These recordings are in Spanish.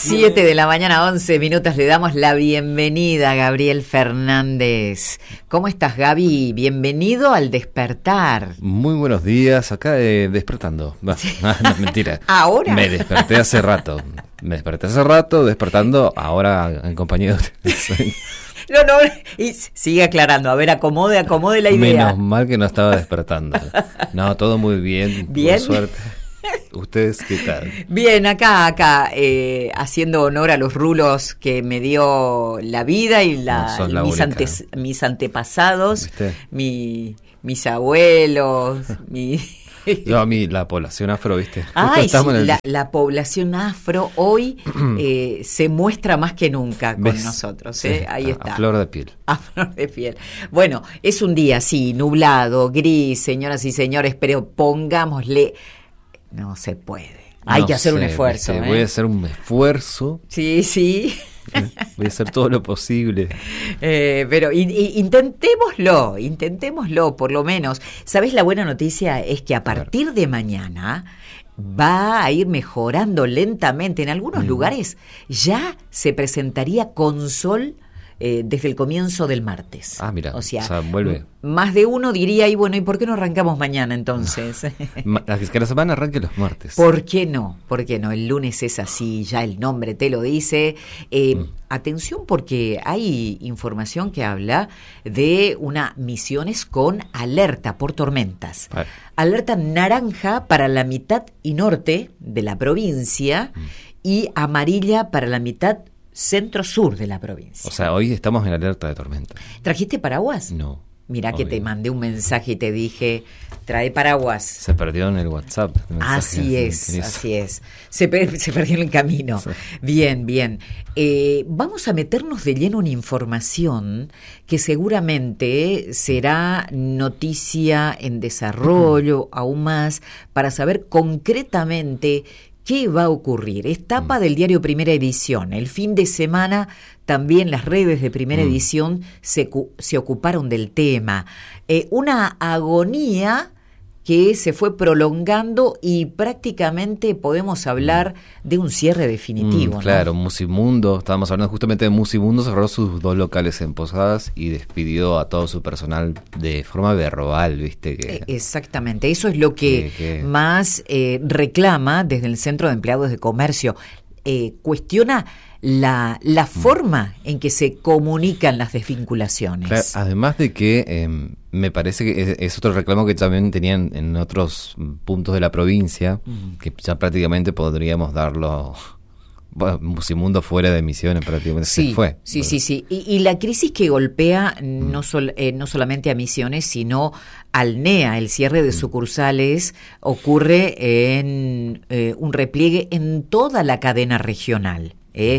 7 de la mañana, 11 minutos, le damos la bienvenida a Gabriel Fernández. ¿Cómo estás, Gaby? Bienvenido al Despertar. Muy buenos días, acá despertando. No, mentira. ¿Ahora? Me desperté hace rato, despertando ahora en compañía de ustedes. No, y sigue aclarando, a ver, acomode la idea. Menos mal que no estaba despertando. No, todo muy bien, ¿Bien? por suerte. ¿Ustedes qué tal? Bien, acá, haciendo honor a los rulos que me dio la vida y mis antepasados, mis abuelos, Yo a mí, la población afro, ¿viste? Ay, sí, la población afro hoy se muestra más que nunca con nosotros, ¿eh? Sí, ahí está. A flor de piel. A flor de piel. Bueno, es un día así, nublado, gris, señoras y señores, pero pongámosle... No se puede. Hay que hacer un esfuerzo. Voy a hacer un esfuerzo. Sí. Voy a hacer todo lo posible. Pero intentémoslo, por lo menos. ¿Sabés? La buena noticia es que a partir de mañana va a ir mejorando lentamente. En algunos lugares ya se presentaría con sol desde el comienzo del martes. Ah, mira, o sea, vuelve. Más de uno diría, y bueno, ¿y por qué no arrancamos mañana entonces? Que la semana arranque los martes. ¿Por qué no? El lunes es así, ya el nombre te lo dice. Atención, porque hay información que habla de misiones con alerta por tormentas. Vale. Alerta naranja para la mitad y norte de la provincia y amarilla para la mitad centro-sur de la provincia. O sea, hoy estamos en alerta de tormenta. ¿Trajiste paraguas? No. Mirá que te mandé un mensaje y te dije, trae paraguas. Se perdió en el WhatsApp. Así es. Se perdió en el camino. Sí. Bien. Vamos a meternos de lleno en información que seguramente será noticia en desarrollo aún más para saber concretamente ¿qué va a ocurrir? Es tapa del diario Primera Edición. El fin de semana también las redes de Primera Edición se ocuparon del tema. Una agonía que se fue prolongando y prácticamente podemos hablar de un cierre definitivo. Claro, ¿no? Musimundo, estábamos hablando justamente de Musimundo, cerró sus 2 locales en Posadas y despidió a todo su personal de forma verbal, ¿viste? Exactamente, eso es lo que más reclama desde el Centro de Empleados de Comercio. Cuestiona la forma en que se comunican las desvinculaciones. Claro, además de que me parece que es otro reclamo que también tenían en otros puntos de la provincia, que ya prácticamente podríamos darlo... Bueno, Musimundo fuera de Misiones prácticamente se fue. Sí. Y la crisis que golpea no solamente a Misiones, sino al NEA, el cierre de sucursales, ocurre en un repliegue en toda la cadena regional.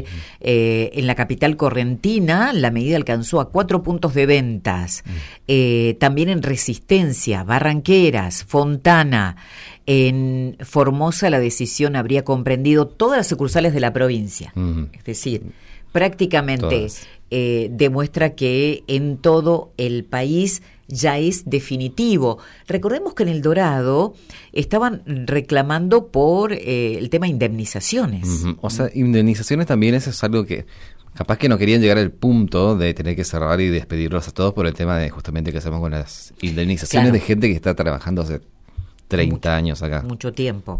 En la capital correntina la medida alcanzó a 4 puntos de ventas. También en Resistencia, Barranqueras, Fontana. En Formosa la decisión habría comprendido todas las sucursales de la provincia. Es decir, prácticamente demuestra que en todo el país ya es definitivo. Recordemos que en El Dorado estaban reclamando por el tema indemnizaciones. O sea, indemnizaciones también eso es algo que capaz que no querían llegar al punto de tener que cerrar y despedirlos a todos por el tema de justamente que hacemos con las indemnizaciones de gente que está trabajando hace 30 años acá. Mucho tiempo.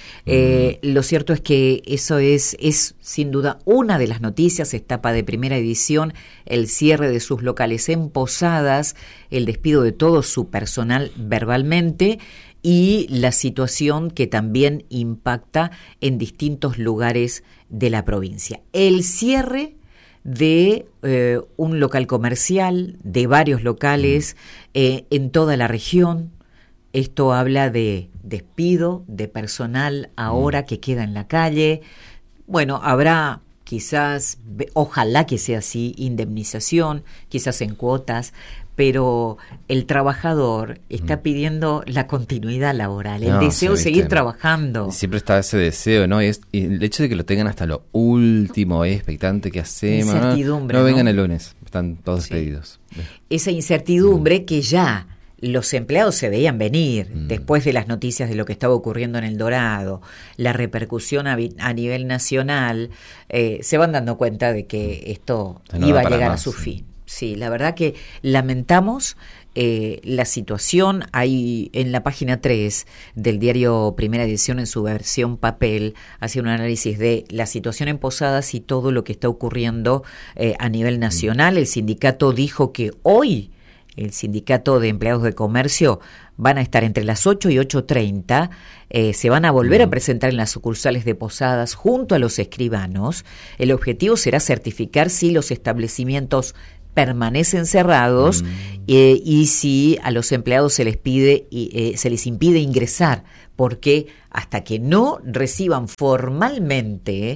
Lo cierto es que eso es sin duda una de las noticias, es tapa de Primera Edición, el cierre de sus locales en Posadas, el despido de todo su personal verbalmente y la situación que también impacta en distintos lugares de la provincia. El cierre de un local comercial, de varios locales en toda la región. Esto habla de despido de personal ahora que queda en la calle. Bueno, habrá quizás, ojalá que sea así, indemnización, quizás en cuotas, pero el trabajador está pidiendo la continuidad laboral, el deseo de seguir trabajando. Siempre está ese deseo, ¿no? Y el hecho de que lo tengan hasta lo último, expectante que hacemos. Incertidumbre, no vengan el lunes, están todos despedidos. Esa incertidumbre que ya los empleados se veían venir después de las noticias de lo que estaba ocurriendo en El Dorado, la repercusión a nivel nacional, se van dando cuenta de que esto iba a llegar a su fin. Sí, la verdad que lamentamos la situación. Hay en la página 3 del diario Primera Edición, en su versión papel, hace un análisis de la situación en Posadas y todo lo que está ocurriendo a nivel nacional. El sindicato dijo que hoy, el sindicato de empleados de comercio, van a estar entre las 8 y 8:30, se van a volver a presentar en las sucursales de Posadas junto a los escribanos. El objetivo será certificar si los establecimientos permanecen cerrados y si a los empleados se les pide se les impide ingresar, porque hasta que no reciban formalmente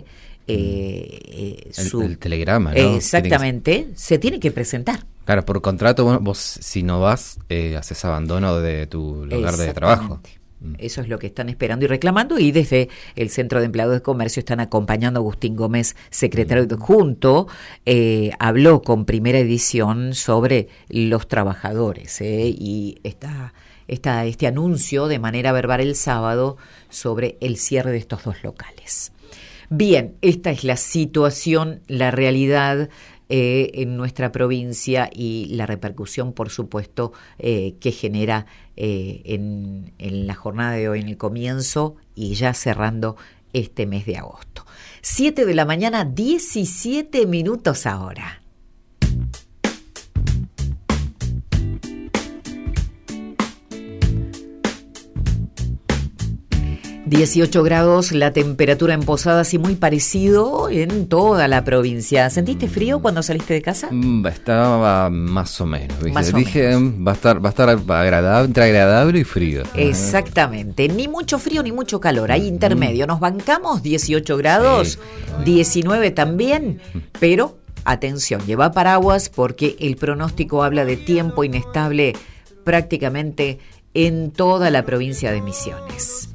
el telegrama, ¿no? Exactamente, se tiene que presentar. Claro, por contrato vos si no vas, haces abandono de tu lugar de trabajo. Eso es lo que están esperando y reclamando, y desde el Centro de Empleados de Comercio están acompañando a Agustín Gómez, secretario adjunto, habló con Primera Edición sobre los trabajadores y este anuncio de manera verbal el sábado sobre el cierre de estos dos locales. Bien, esta es la situación, la realidad en nuestra provincia y la repercusión, por supuesto, que genera en la jornada de hoy, en el comienzo y ya cerrando este mes de agosto. 7 de la mañana, 17 minutos ahora. ...18 grados la temperatura en Posadas y muy parecido en toda la provincia. ¿Sentiste frío cuando saliste de casa? Estaba más o menos, ¿viste? Más o Dije, menos. va a estar agradable, entre agradable y frío. Exactamente, ni mucho frío ni mucho calor, hay intermedio. Nos bancamos 18 grados, sí, 19 también, pero atención, lleva paraguas porque el pronóstico habla de tiempo inestable prácticamente en toda la provincia de Misiones.